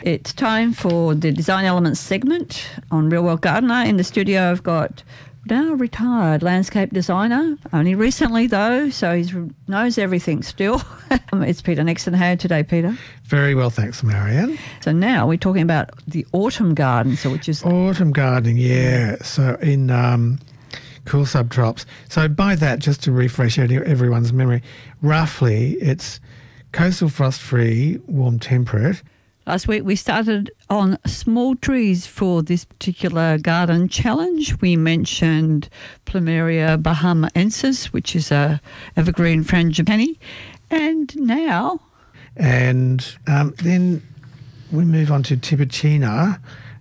It's time for the Design Elements segment on Real World Gardener. In the studio, I've got now retired landscape designer, only recently though, so he knows everything still. It's Peter Nixon. How are you today, Peter? Very well, thanks, Marianne. So now we're talking about the autumn garden, so which is... Autumn gardening, yeah. So in cool subtrops. So by that, just to refresh everyone's memory, roughly it's coastal frost-free, warm temperate. Last week we started on small trees for this particular garden challenge. We mentioned Plumeria bahamaensis, which is a evergreen frangipani, and now... And then we move on to Tiburtina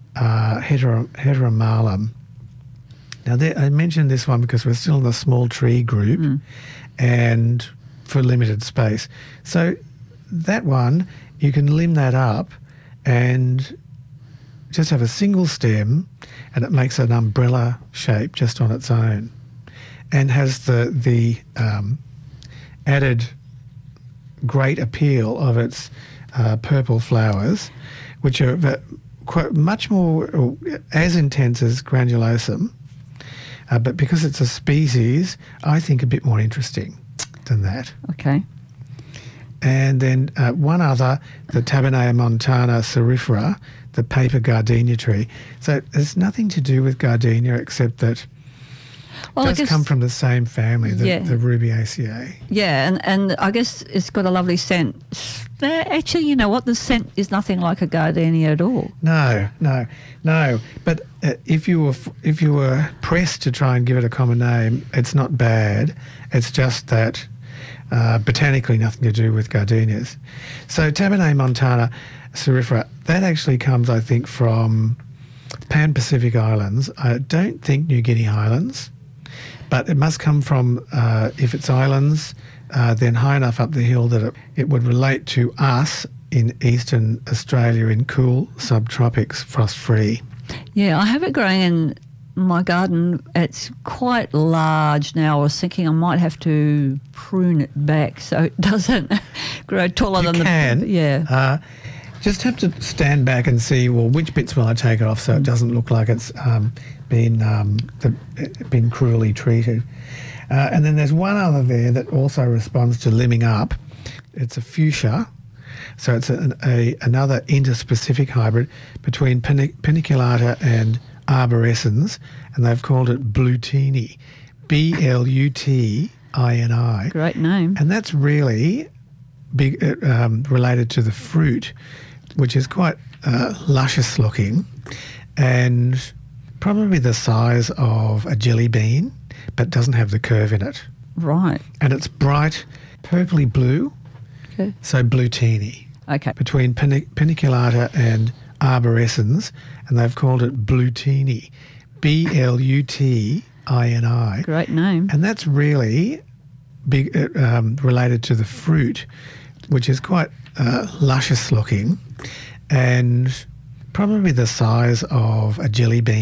heteromalum. Now, I mentioned this one because we're still in the small tree group and for limited space. So that one, you can limb that up and just have a single stem, and it makes an umbrella shape just on its own, and has the added great appeal of its purple flowers, which are much more as intense as granulosum, but because it's a species, I think a bit more interesting than that. Okay. And then one other, the Tabernea montana cerifera, the paper gardenia tree. So it's nothing to do with gardenia except that it does come from the same family, the Rubiaceae. Yeah, and I guess it's got a lovely scent. Actually, you know what? The scent is nothing like a gardenia at all. No. But if you were pressed to try and give it a common name, it's not bad. It's just that botanically nothing to do with gardenias. So Tabernea montana cerifera, that actually comes, I think, from Pan-Pacific Islands. I don't think New Guinea Highlands, but it must come from, if it's islands, then high enough up the hill that it would relate to us in eastern Australia in cool subtropics, frost-free. Yeah, I have it growing in my garden. It's quite large now. I was thinking I might have to prune it back so it doesn't grow taller than the... Yeah. Just have to stand back and see, well, which bits will I take off so it doesn't look like it's been cruelly treated. And then there's one other there that also responds to limbing up. It's a fuchsia. So it's another interspecific hybrid between paniculata and arborescens, and they've called it Blutini, Blutini. Great name. And that's really big, related to the fruit, which is quite luscious looking and probably the size of a jelly bean, but doesn't have the curve in it. Right. And it's bright purpley blue, so Blutini. Okay. Between paniculata and arborescens, and they've called it Blutini, Blutini. Great name. And that's really big, related to the fruit, which is quite luscious looking and probably the size of a jelly bean.